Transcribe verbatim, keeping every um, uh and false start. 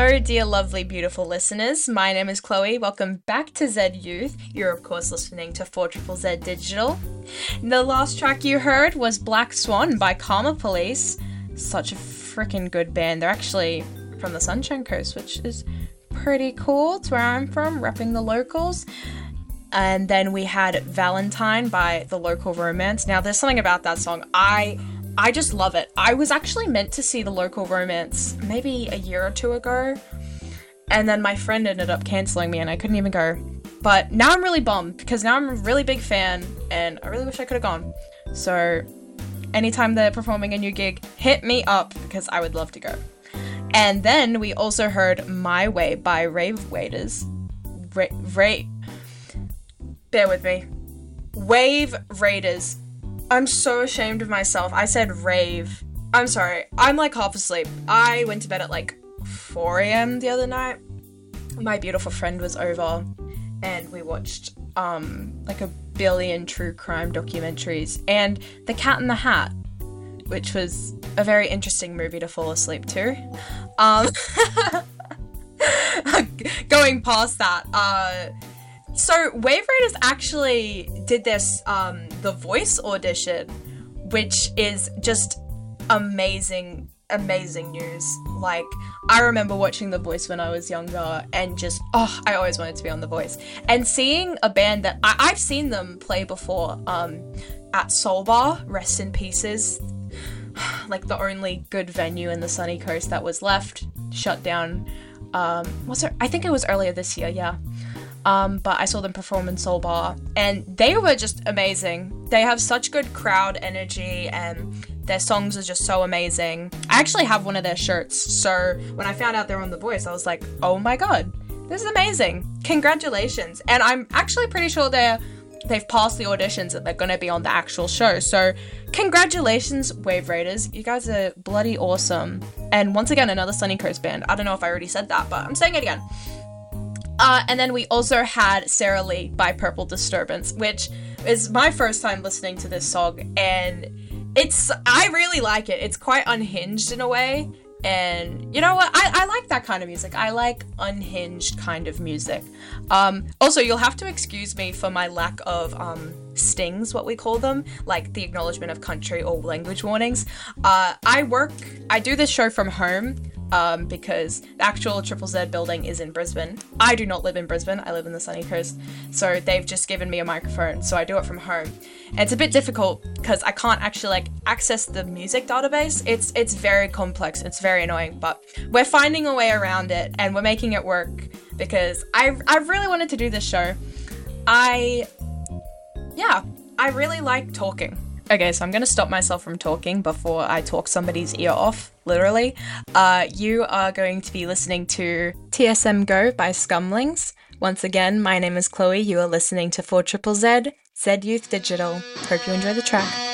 Hello, dear, lovely, beautiful listeners. My name is Chloe. Welcome back to Z Youth. You're, of course, listening to four Z Z Digital. The last track you heard was Black Swan by Karma Police. Such a freaking good band. They're actually from the Sunshine Coast, which is pretty cool. It's where I'm from, repping the locals. And then we had Valentine by The Local Romance. Now, there's something about that song. I... I just love it. I was actually meant to see The Local Romance maybe a year or two ago, and then my friend ended up cancelling me and I couldn't even go. But now I'm really bummed because now I'm a really big fan and I really wish I could have gone. So anytime they're performing a new gig, hit me up because I would love to go. And then we also heard My Way by Rave Raiders. Ra- Ra- Bear with me. Wave Raiders. I'm so ashamed of myself. I said rave. I'm sorry. I'm like half asleep. I went to bed at like four a.m. the other night. My beautiful friend was over and we watched um like a billion true crime documentaries and The Cat in the Hat, which was a very interesting movie to fall asleep to. Um, going past that, uh, so Wave Raiders actually did this, um, The Voice audition, which is just amazing, amazing news. Like, I remember watching The Voice when I was younger and just, oh, I always wanted to be on The Voice. And seeing a band that, I- I've seen them play before, um, at Soul Bar, rest in pieces, like the only good venue in the sunny coast that was left, shut down, um, was it, I think it was earlier this year, yeah. Um, but I saw them perform in Soul Bar, and they were just amazing. They have such good crowd energy, and their songs are just so amazing. I actually have one of their shirts, so when I found out they were on The Voice, I was like, oh my god, this is amazing. Congratulations. And I'm actually pretty sure they're, they've passed the auditions and they're going to be on the actual show. So congratulations, Wave Raiders. You guys are bloody awesome. And once again, another Sunny Coast band. I don't know if I already said that, but I'm saying it again. Uh, and then we also had Sarah Lee by Purple Disturbance, which is my first time listening to this song, and it's, I really like it. It's quite unhinged in a way, and you know what? I, I like that kind of music. I like unhinged kind of music. Um, also, you'll have to excuse me for my lack of um, stings, what we call them, like the acknowledgement of country or language warnings. Uh, I work, I do this show from home. Um, because the actual Triple Z building is in Brisbane. I do not live in Brisbane, I live in the sunny coast, so they've just given me a microphone, so I do it from home. And it's a bit difficult because I can't actually like access the music database. It's it's very complex, it's very annoying, but we're finding a way around it and we're making it work because I I really wanted to do this show. I, yeah, I really like talking. Okay, so I'm going to stop myself from talking before I talk somebody's ear off, literally. Uh, you are going to be listening to T S M Go by Scumlings. Once again, my name is Chloe. You are listening to four Z Z Z, Z Youth Digital. Hope you enjoy the track.